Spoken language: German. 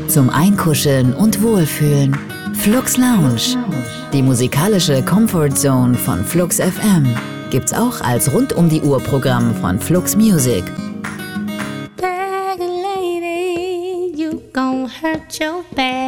zum Einkuscheln und Wohlfühlen. Flux Lounge, die musikalische Comfort Zone von Flux FM, gibt's auch als Rund-um-die-Uhr-Programm von Flux Music. Bag lady, you gon' hurt your back.